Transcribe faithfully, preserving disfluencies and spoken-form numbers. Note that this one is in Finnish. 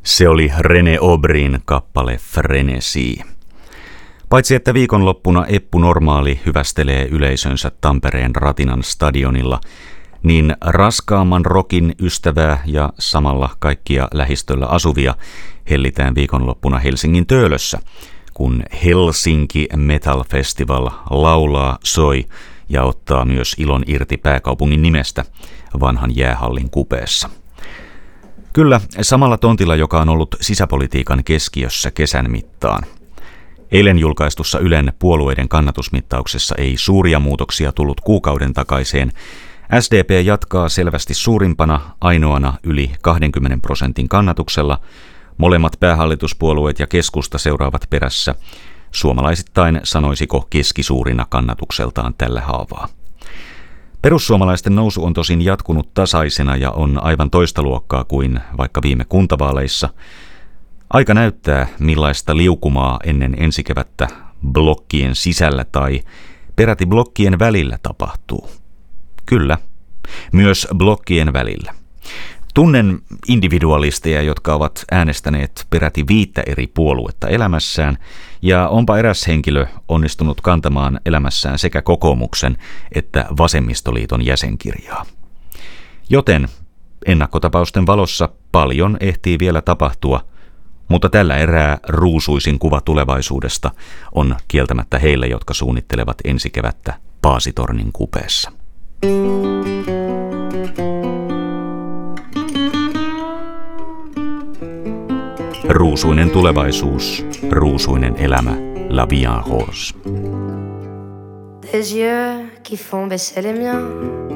Se oli René Aubryn kappale Frenesi. Paitsi että viikonloppuna Eppu Normaali hyvästelee yleisönsä Tampereen Ratinan stadionilla, niin raskaamman rokin ystävää ja samalla kaikkia lähistöllä asuvia hellitään viikonloppuna Helsingin Töölössä, kun Helsinki Metal Festival laulaa, soi ja ottaa myös ilon irti pääkaupungin nimestä vanhan jäähallin kupeessa. Kyllä, samalla tontilla, joka on ollut sisäpolitiikan keskiössä kesän mittaan. Eilen julkaistussa Ylen puolueiden kannatusmittauksessa ei suuria muutoksia tullut kuukauden takaiseen. S D P jatkaa selvästi suurimpana, ainoana yli kaksikymmentä prosentin kannatuksella. Molemmat päähallituspuolueet ja keskusta seuraavat perässä. Suomalaisittain sanoisiko keskisuurina kannatukseltaan tällä haavaa. Perussuomalaisten nousu on tosin jatkunut tasaisena ja on aivan toista luokkaa kuin vaikka viime kuntavaaleissa. Aika näyttää, millaista liukumaa ennen ensikevättä blokkien sisällä tai peräti blokkien välillä tapahtuu. Kyllä, myös blokkien välillä. Tunnen individualisteja, jotka ovat äänestäneet peräti viittä eri puoluetta elämässään, ja onpa eräs henkilö onnistunut kantamaan elämässään sekä kokoomuksen että vasemmistoliiton jäsenkirjaa. Joten ennakkotapausten valossa paljon ehtii vielä tapahtua, mutta tällä erää ruusuisin kuva tulevaisuudesta on kieltämättä heille, jotka suunnittelevat ensikevättä Paasitornin kupeessa. Ruusuinen tulevaisuus, ruusuinen elämä, la vie en rose. Des yeux qui font baisser les miens.